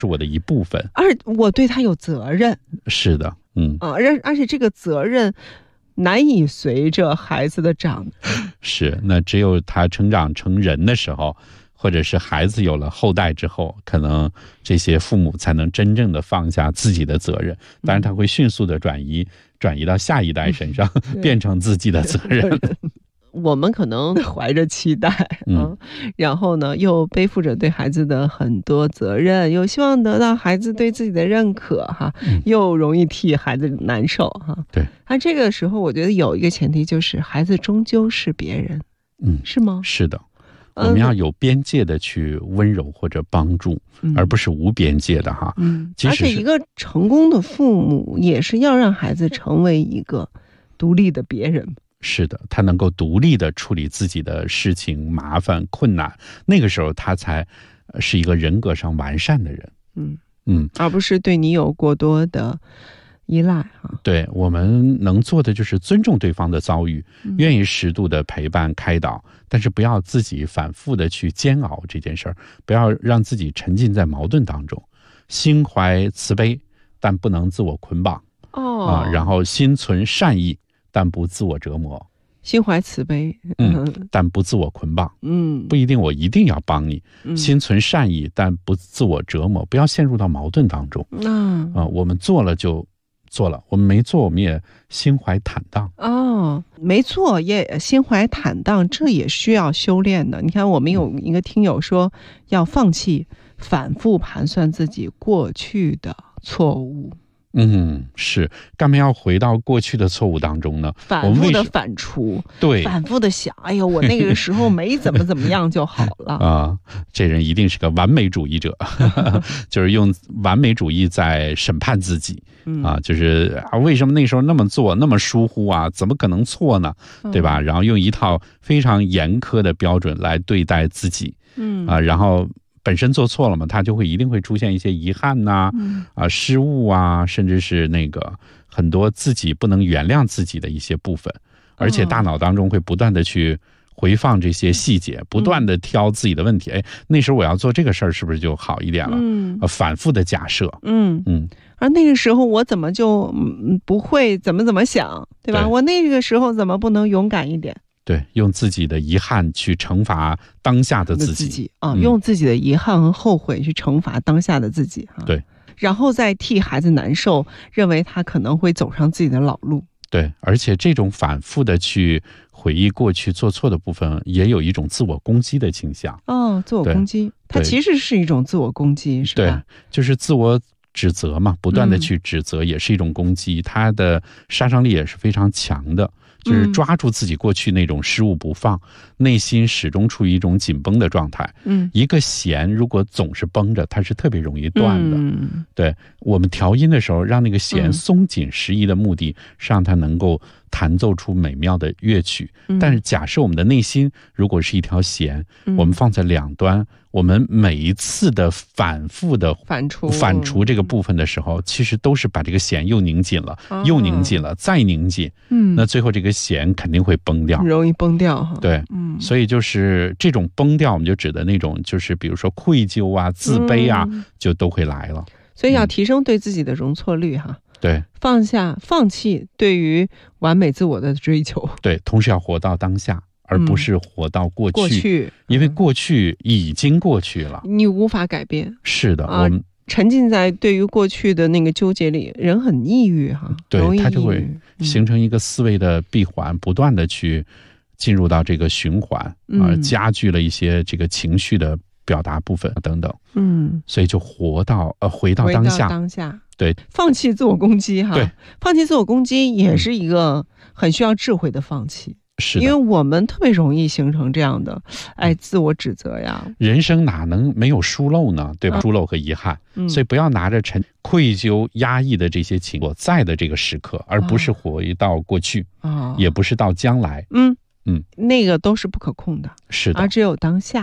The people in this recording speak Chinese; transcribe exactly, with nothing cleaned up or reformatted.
是我的一部分， 而我对他有责任。 是的，嗯啊，而而且这个责任难以随着孩子的长。 是，那只有他成长成人的时候，或者是孩子有了后代之后，可能这些父母才能真正的放下自己的责任。当然他会迅速的转移转移到下一代身上，变成自己的责任。 我们可能怀着期待，嗯，然后呢，又背负着对孩子的很多责任，又希望得到孩子对自己的认可，哈， 嗯、 又容易替孩子难受，哈。 对， 那这个时候，我觉得有一个前提就是，孩子终究是别人， 嗯， 是吗？ 是的，我们要有边界的去温柔或者帮助，嗯、而不是无边界的哈。 嗯，而且一个成功的父母也是要让孩子成为一个独立的别人。 是的，他能够独立的处理自己的事情、麻烦、困难，那个时候他才是一个人格上完善的人。 嗯嗯， 而不是对你有过多的依赖哈。 对，我们能做的就是尊重对方的遭遇，嗯、愿意适度的陪伴开导，但是不要自己反复的去煎熬这件事儿，不要让自己沉浸在矛盾当中，心怀慈悲，但不能自我捆绑。 哦啊，然后心存善意，但不自我折磨， 心怀慈悲， 嗯，但不自我捆绑， 嗯， 不一定我一定要帮你， 嗯、 心存善意，但不自我折磨，不要陷入到矛盾当中。 嗯、 啊，我们做了就做了，我们没做，我们也心怀坦荡。 哦，没做也心怀坦荡，这也需要修炼的。你看，我们有一个听友说，要放弃反复盘算自己过去的错误。 嗯，是，干嘛要回到过去的错误当中呢？ 反复的反刍， 对， 反复的想，哎呦，我那个时候没怎么怎么样就好了啊！这人一定是个完美主义者，就是用完美主义在审判自己、嗯、啊！就是啊，为什么那时候那么做那么疏忽啊？怎么可能错呢？对吧？然后用一套非常严苛的标准来对待自己，嗯啊，然后。本身做错了嘛，他就会一定会出现一些遗憾呐、啊，嗯、啊失误啊，甚至是那个很多自己不能原谅自己的一些部分，而且大脑当中会不断的去回放这些细节，不断的挑自己的问题。哎，那时候我要做这个事儿，是不是就好一点了？嗯，反复的假设， 嗯嗯，而那个时候我怎么就不会怎么怎么想，对吧？对，我那个时候怎么不能勇敢一点？ 对，用自己的遗憾去惩罚当下的自己， 自己啊、嗯，用自己的遗憾和后悔去惩罚当下的自己哈。 对， 然后再替孩子难受，认为他可能会走上自己的老路。 对，而且这种反复的去回忆过去做错的部分，也有一种自我攻击的倾向。 哦，自我攻击，它其实是一种自我攻击，是吧？ 对，就是自我指责嘛，不断的去指责也是一种攻击，嗯、它的杀伤力也是非常强的。就是抓住自己过去那种失误不放，嗯、内心始终处于一种紧绷的状态。嗯，一个弦如果总是绷着，它是特别容易断的。嗯，对，我们调音的时候，让那个弦松紧适宜的目的，是让它能够弹奏出美妙的乐曲。嗯、但是假设我们的内心如果是一条弦，嗯、我们放在两端，我们每一次的反复的反刍反刍这个部分的时候，其实都是把这个弦又拧紧了，哦、又拧紧了，再拧紧。嗯，那最后这个弦肯定会崩掉， 容易崩掉哈。 对，嗯，所以就是这种崩掉，我们就指的那种，就是比如说愧疚啊、自卑啊，嗯、就都会来了。 所以要提升对自己的容错率哈。嗯、 对， 放下、放弃对于完美自我的追求。 对，同时要活到当下。而不是活到过去， 过去， 因为过去已经过去了， 你无法改变。 是的， 啊、 我们沉浸在对于过去的那个纠结里，人很抑郁哈， 对，它就会形成一个思维的闭环，嗯、不断的去进入到这个循环，啊、嗯，加剧了一些这个情绪的表达部分等等，嗯，所以就活到呃回到当下， 当下， 对， 放弃自我攻击哈， 对， 放弃自我攻击也是一个很需要智慧的放弃。 是的， 因为我们特别容易形成这样的，哎，自我指责呀。 人生哪能没有疏漏呢？对吧？嗯、疏漏和遗憾，嗯、所以不要拿着沉愧疚、压抑的这些情所在的这个时刻，而不是回到过去，哦、也不是到将来。嗯嗯， 那个都是不可控的， 是的， 而只有当下。